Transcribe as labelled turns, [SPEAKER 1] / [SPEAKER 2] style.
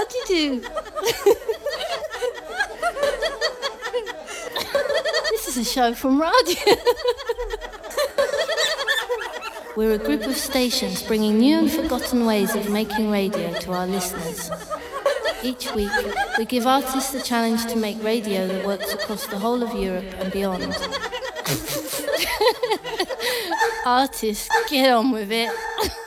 [SPEAKER 1] How'd you do? This is a show from radio. We're a group of stations bringing new and forgotten ways of making radio to our listeners. Each week, we give artists the challenge to make radio that works across the whole of Europe and beyond. Artists, get on with it.